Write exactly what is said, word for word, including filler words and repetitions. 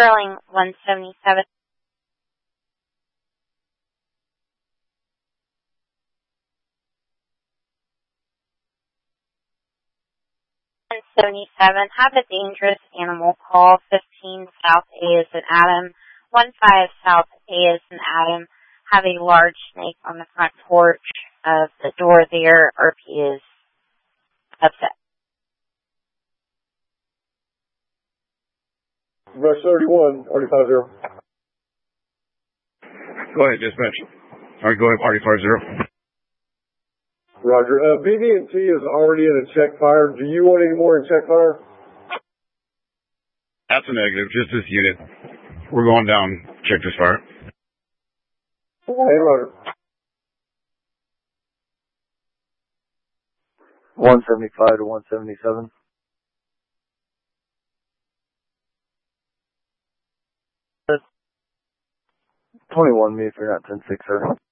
Sterling one seventy-seven. one seventy-seven, have a dangerous animal call. fifteen South A is an Adam. one five South A is an Adam. Have a large snake on the front porch of the door there. R P is upset. Rush thirty-one, Artie five zero. Go ahead, dispatch. All right, go ahead, Artie five zero. Roger. Uh, B D and T is already in a check fire. Do you want any more in check fire? That's a negative, just this unit. We're going down, check this fire. Hey, Roger. one seventy-five to one seventy-seven. twenty-one me if you're not ten six, sir.